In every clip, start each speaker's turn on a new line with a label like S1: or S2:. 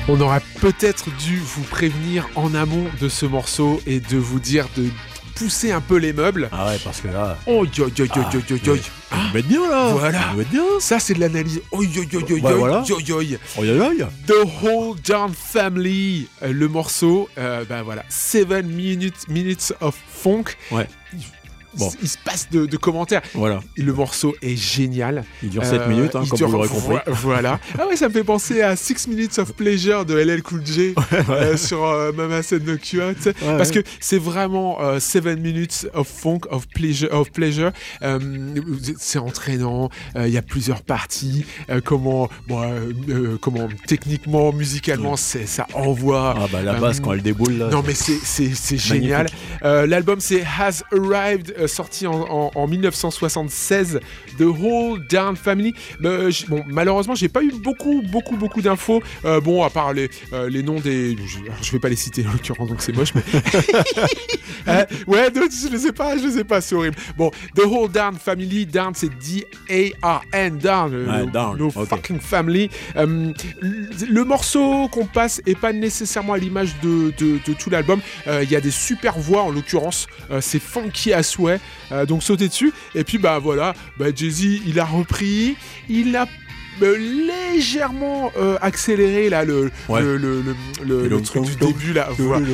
S1: On aurait peut-être dû vous prévenir en amont de ce morceau et de vous dire de pousser un peu les meubles.
S2: Ah ouais, parce que là...
S1: Oh, yo, yo, yo, yo, yo, yo.
S2: Vous mettez bien, là.
S1: Voilà.
S2: Vous mettez bien.
S1: Ça, c'est de l'analyse. Oh, yo, yo, yo,
S2: Bah,
S1: yo,
S2: voilà.
S1: yo, yo, yo.
S2: Oh, yo, yo, yo.
S1: The Whole Darn Family, le morceau, ben voilà, 7 minutes of funk.
S2: Ouais. Bon.
S1: Il se passe de commentaires.
S2: Voilà.
S1: Le morceau est génial.
S2: Il dure 7 minutes, comme vous l'aurez compris.
S1: Voilà. Ah ouais, ça me fait penser à 6 Minutes of Pleasure de LL Cool J sur Mama Said No Cure. Parce que c'est vraiment 7 minutes of funk, of pleasure. C'est entraînant. Il y a plusieurs parties. Comment techniquement, musicalement, ça envoie.
S2: Ah bah la basse quand elle déboule là.
S1: Non mais c'est génial. L'album c'est Has Arrived, sorti en 1976, The Whole Darn Family. Bon, malheureusement, j'ai pas eu beaucoup d'infos. Bon, à part les noms des... Je vais pas les citer en l'occurrence, donc c'est moche, mais... ouais, je les ai pas, c'est horrible. Bon, The Whole Darn Family, Darn, c'est D-A-R-N, Darn, no fucking family. Le morceau qu'on passe est pas nécessairement à l'image de tout l'album. Il y a des super voix, en l'occurrence. C'est funky à souhait. Donc sautez dessus. Et puis bah voilà, Jay-Z il a repris, il a légèrement accéléré là le truc du début là,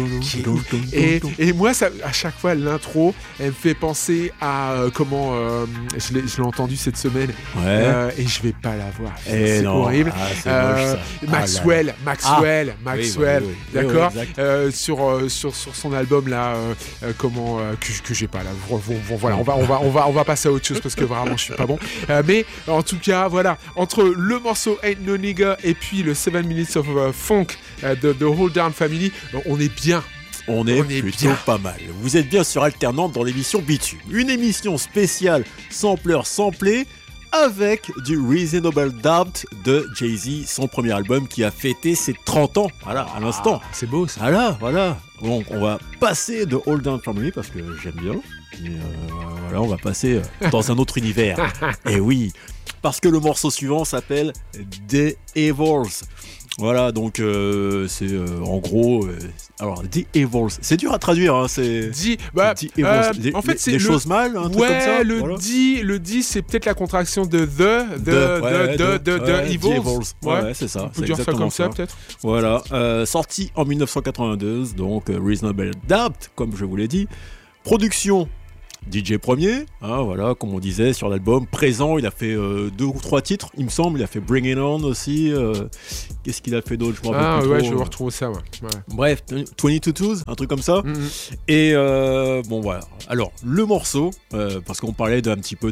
S1: et moi ça, à chaque fois l'intro elle me fait penser à je l'ai entendu cette semaine, et je vais pas la voir, c'est horrible. Maxwell, oui, d'accord, oui, sur son album là, que j'ai pas là, voilà, on va passer à autre chose parce que vraiment je suis pas bon, mais en tout cas voilà, entre le morceau Ain't No Nigga et puis le 7 Minutes of Funk de The Whole Darn Family, on est bien.
S2: On est plutôt bien. Pas mal. Vous êtes bien sur Alternante dans l'émission Bitume. Une émission spéciale samplé avec du Reasonable Doubt de Jay-Z, son premier album qui a fêté ses 30 ans. Voilà, à l'instant.
S1: C'est beau ça.
S2: Voilà. Donc on va passer de Whole Darn Family parce que j'aime bien. Et voilà, on va passer dans un autre univers. Et oui, parce que le morceau suivant s'appelle The Evils. Voilà, donc c'est en gros... alors, The Evils, c'est dur à traduire, hein, c'est...
S1: The Evils, en fait, c'est
S2: les choses mal, un truc comme ça.
S1: Le D, c'est peut-être la contraction de The Evils.
S2: Ouais, c'est ça.
S1: On peut dire ça comme ça, peut-être.
S2: Voilà, sorti en 1992, donc Reasonable Doubt, comme je vous l'ai dit. Production DJ Premier, hein, voilà, comme on disait sur l'album. Présent, il a fait 2 ou 3 titres, il me semble. Il a fait Bring It On aussi. Qu'est-ce qu'il a fait d'autre? Je me rappelle plus trop.
S1: Je vais retrouver ça, ouais.
S2: Bref, 22 Twos, un truc comme ça. Mm-hmm. Et bon, voilà. Alors, le morceau, parce qu'on parlait d'un petit peu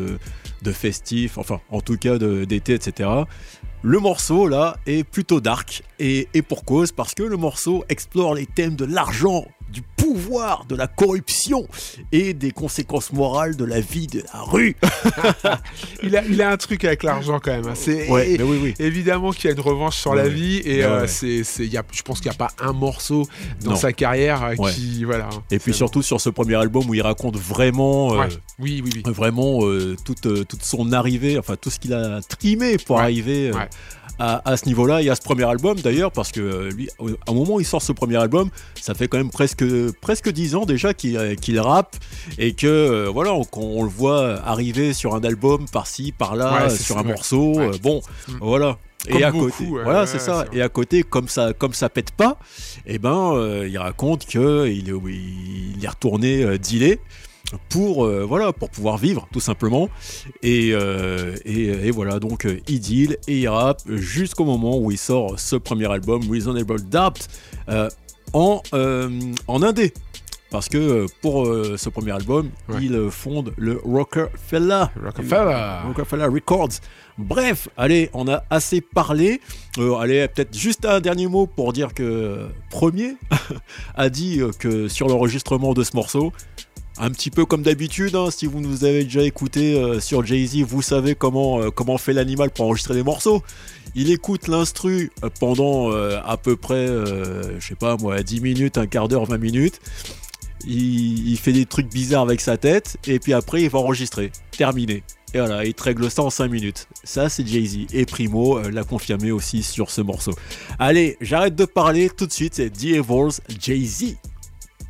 S2: de festif, enfin, en tout cas d'été, etc. Le morceau, là, est plutôt dark. Et pour cause, parce que le morceau explore les thèmes de l'argent, du pouvoir, de la corruption et des conséquences morales de la vie de la rue.
S1: il a un truc avec l'argent quand même. C'est oui. Évidemment qu'il y a une revanche sur la vie, et je pense qu'il n'y a pas un morceau dans sa carrière qui... Voilà.
S2: Et puis surtout sur ce premier album où il raconte vraiment, vraiment toute son arrivée, enfin tout ce qu'il a trimé pour arriver... À ce niveau-là, et à ce premier album d'ailleurs, parce que lui, au moment où il sort ce premier album, ça fait quand même presque 10 ans déjà qu'il rappe, et que voilà, on le voit arriver sur un album par-ci, par-là, sur un morceau, voilà.
S1: Comme
S2: et à
S1: beaucoup,
S2: côté, voilà, c'est ça. Et à côté, comme ça pète pas, et il raconte que il est retourné dealer pour pouvoir vivre tout simplement, et voilà, donc il deal et il rappe jusqu'au moment où il sort ce premier album Reasonable Doubt en indé, parce que pour ce premier album il fonde le Rockefeller Records. Bref, allez, on a assez parlé. Allez, peut-être juste un dernier mot pour dire que Premier a dit que sur l'enregistrement de ce morceau, un petit peu comme d'habitude, hein, si vous nous avez déjà écouté sur Jay-Z, vous savez comment fait l'animal pour enregistrer des morceaux. Il écoute l'instru pendant à peu près, 10 minutes, un quart d'heure, 20 minutes. il fait des trucs bizarres avec sa tête, et puis après il va enregistrer. Terminé. Et voilà, il te règle ça en 5 minutes. Ça, c'est Jay-Z. Et Primo l'a confirmé aussi sur ce morceau. Allez, j'arrête de parler tout de suite, c'est The Evolves, Jay-Z.